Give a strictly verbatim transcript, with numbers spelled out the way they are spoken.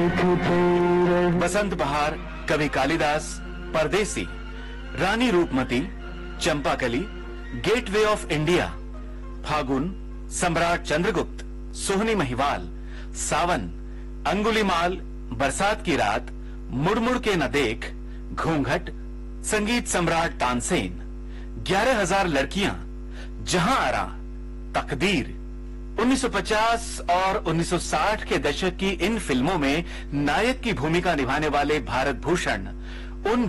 बसंत बहार, कवि कालिदास, परदेसी, रानी Roopmati, Champakali, gateway of India, फागुन, सम्राट चंद्रगुप्त, सोहनी महिवाल, सावन, अंगुलीमाल, बरसात की रात, मुड़मुड़ के न देख, घूंघट, संगीत सम्राट तानसेन, ग्यारह हजार लड़कियां, जहां आरा, तकदीर। उन्नीस सौ पचास और उन्नीस सौ साठ के दशक की इन फिल्मों में नायक की भूमिका निभाने वाले भारत भूषण उन